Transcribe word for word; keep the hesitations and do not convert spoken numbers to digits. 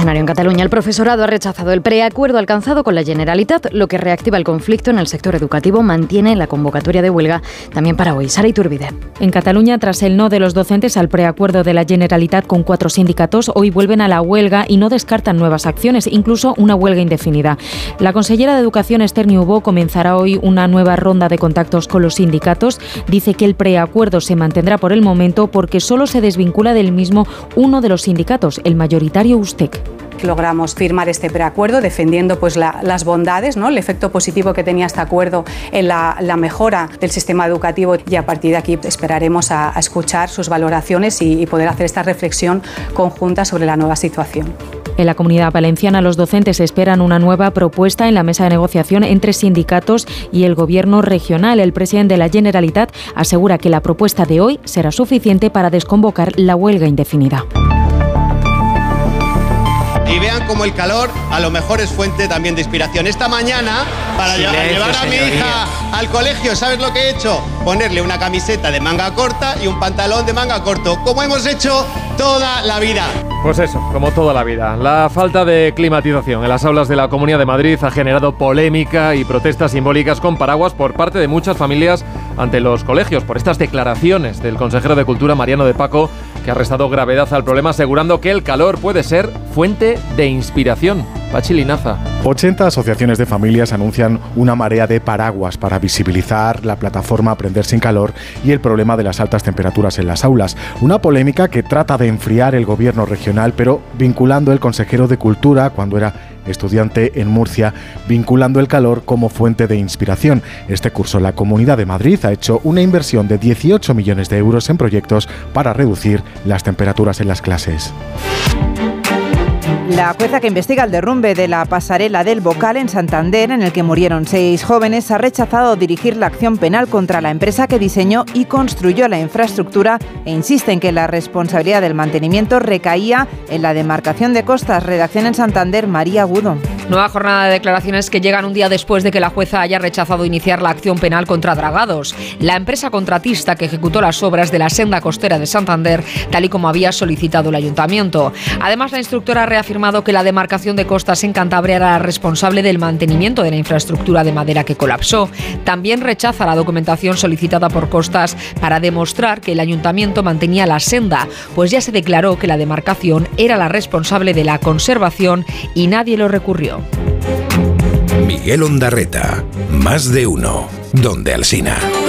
escenario en Cataluña. El profesorado ha rechazado el preacuerdo alcanzado con la Generalitat, lo que reactiva el conflicto en el sector educativo. Mantiene la convocatoria de huelga también para hoy. Sara Iturbide. En Cataluña, tras el no de los docentes al preacuerdo de la Generalitat con cuatro sindicatos, hoy vuelven a la huelga y no descartan nuevas acciones, incluso una huelga indefinida. La consellera de Educación, Esther Niubó, comenzará hoy una nueva ronda de contactos con los sindicatos. Dice que el preacuerdo se mantendrá por el momento porque solo se desvincula del mismo uno de los sindicatos, el mayoritario Ustec. Logramos firmar este preacuerdo defendiendo pues, la, las bondades, ¿no? El efecto positivo que tenía este acuerdo en la, la mejora del sistema educativo, y a partir de aquí esperaremos a, a escuchar sus valoraciones y, y poder hacer esta reflexión conjunta sobre la nueva situación. En la Comunidad Valenciana, los docentes esperan una nueva propuesta en la mesa de negociación entre sindicatos y el Gobierno regional. El presidente de la Generalitat asegura que la propuesta de hoy será suficiente para desconvocar la huelga indefinida. Y vean cómo el calor a lo mejor es fuente también de inspiración. Esta mañana, para Silencio, llevar a mi hija al colegio, ¿sabes lo que he hecho? Ponerle una camiseta de manga corta y un pantalón de manga corto, como hemos hecho toda la vida. Pues eso, como toda la vida. La falta de climatización en las aulas de la Comunidad de Madrid ha generado polémica y protestas simbólicas con paraguas por parte de muchas familias ante los colegios por estas declaraciones del consejero de Cultura, Mariano de Paco, que ha restado gravedad al problema, asegurando que el calor puede ser fuente de inspiración. Pachi Linaza. ochenta asociaciones de familias anuncian una marea de paraguas para visibilizar la plataforma Aprender sin Calor y el problema de las altas temperaturas en las aulas. Una polémica que trata de enfriar el gobierno regional, pero vinculando el consejero de Cultura, cuando era estudiante en Murcia, vinculando el calor como fuente de inspiración. Este curso la Comunidad de Madrid ha hecho una inversión de dieciocho millones de euros en proyectos para reducir las temperaturas en las clases. La jueza que investiga el derrumbe de la pasarela del Bocal en Santander, en el que murieron seis jóvenes, ha rechazado dirigir la acción penal contra la empresa que diseñó y construyó la infraestructura e insiste en que la responsabilidad del mantenimiento recaía en la demarcación de costas. Redacción en Santander, María Agudo. Nueva jornada de declaraciones que llegan un día después de que la jueza haya rechazado iniciar la acción penal contra Dragados, la empresa contratista que ejecutó las obras de la senda costera de Santander, tal y como había solicitado el ayuntamiento. Además, la instructora ha reafirmado que la demarcación de costas en Cantabria era la responsable del mantenimiento de la infraestructura de madera que colapsó. También rechaza la documentación solicitada por Costas para demostrar que el ayuntamiento mantenía la senda, pues ya se declaró que la demarcación era la responsable de la conservación y nadie lo recurrió. Miguel Ondarreta, más de uno, donde Alsina.